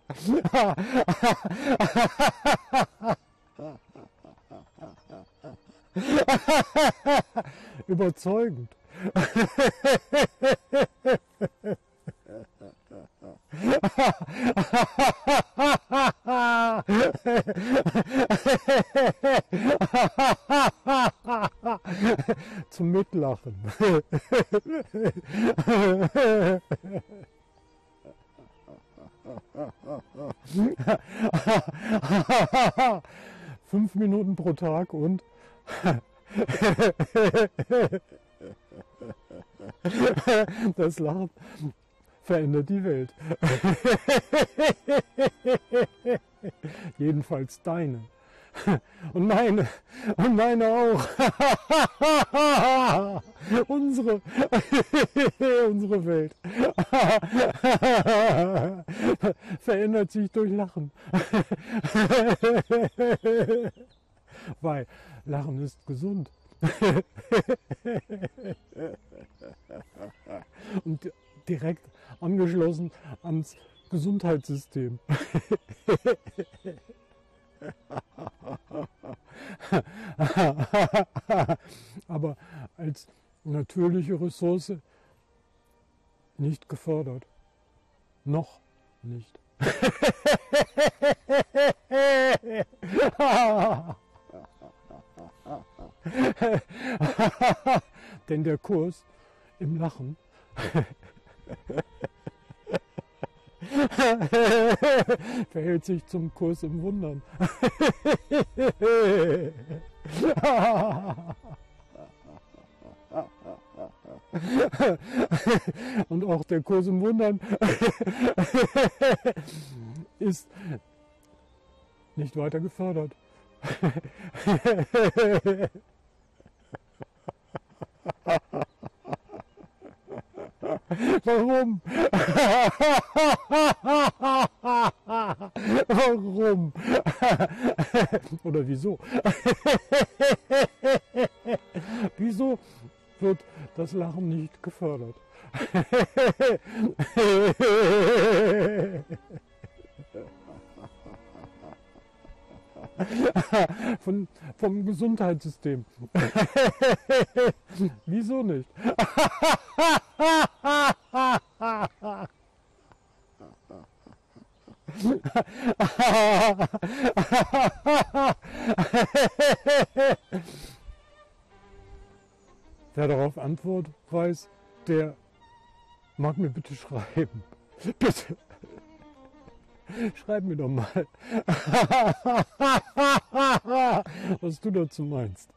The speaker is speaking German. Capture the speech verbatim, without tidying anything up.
Überzeugend. Zum Mitlachen. Fünf Minuten pro Tag und das Lachen verändert die Welt. Jedenfalls deine. Und meine. Und meine auch. Unsere. Unsere Welt. Verändert sich durch Lachen. Weil Lachen ist gesund. Und direkt angeschlossen ans Gesundheitssystem. Aber als natürliche Ressource nicht gefördert. Noch nicht. Denn der Kurs im Lachen verhält sich zum Kurs im Wundern. Und auch der Kurs im Wundern ist nicht weiter gefördert. Warum? Warum? Oder wieso? Wieso wird das Lachen nicht gefördert? Von, vom Gesundheitssystem. Wieso nicht? Wer darauf Antwort weiß, der mag mir bitte schreiben. Bitte. Schreib mir doch mal, was du dazu meinst.